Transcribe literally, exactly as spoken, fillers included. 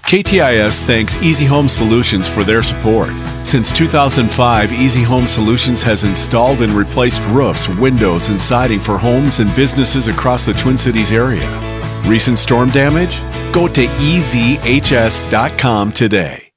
K T I S thanks Easy Home Solutions for their support. Since two thousand five, Easy Home Solutions has installed and replaced roofs, windows, and siding for homes and businesses across the Twin Cities area. Recent storm damage? Go to E Z H S dot com today.